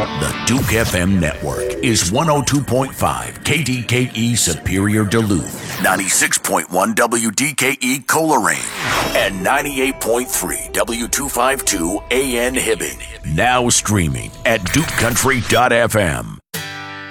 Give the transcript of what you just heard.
The Duke FM network is 102.5 KDKE Superior Duluth, 96.1 WDKE Coleraine, and 98.3 W252 AN Hibbing. Now streaming at DukeCountry.fm.